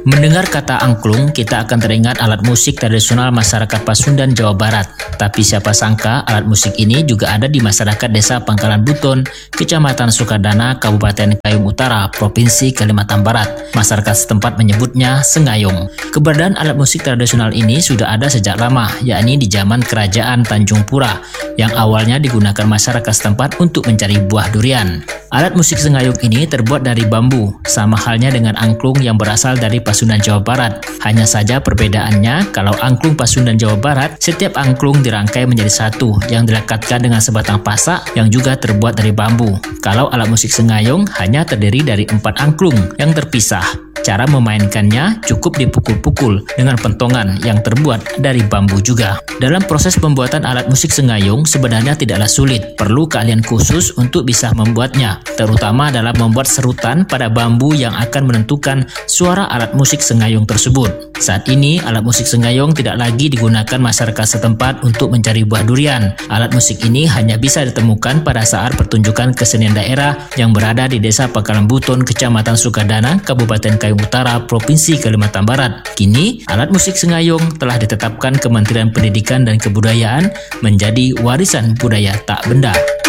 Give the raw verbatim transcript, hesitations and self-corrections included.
Mendengar kata angklung, kita akan teringat alat musik tradisional masyarakat Pasundan, Jawa Barat. Tapi siapa sangka alat musik ini juga ada di masyarakat Desa Pangkalan Buton, Kecamatan Sukadana, Kabupaten Kayong Utara, Provinsi Kalimantan Barat. Masyarakat setempat menyebutnya sengayung. Keberadaan alat musik tradisional ini sudah ada sejak lama, yakni di zaman Kerajaan Tanjung Pura, yang awalnya digunakan masyarakat setempat untuk mencari buah durian. Alat musik sengayung ini terbuat dari bambu, sama halnya dengan angklung yang berasal dari Pasundan, Jawa Barat. Hanya saja perbedaannya, kalau angklung Pasundan, Jawa Barat, setiap angklung dirangkai menjadi satu yang dilekatkan dengan sebatang pasak yang juga terbuat dari bambu. Kalau alat musik sengayung hanya terdiri dari empat angklung yang terpisah. Cara memainkannya cukup dipukul-pukul dengan pentongan yang terbuat dari bambu juga. Dalam proses pembuatan alat musik sengayung sebenarnya tidaklah sulit, perlu keahlian khusus untuk bisa membuatnya, terutama dalam membuat serutan pada bambu yang akan menentukan suara alat musik sengayung tersebut. Saat ini, alat musik sengayung tidak lagi digunakan masyarakat setempat untuk mencari buah durian. Alat musik ini hanya bisa ditemukan pada saat pertunjukan kesenian daerah yang berada di Desa Pangkalan Buton, Kecamatan Sukadana, Kabupaten Kayong Utara, Provinsi Kalimantan Barat. Kini, alat musik sengayung telah ditetapkan Kementerian Pendidikan dan Kebudayaan menjadi warisan budaya tak benda.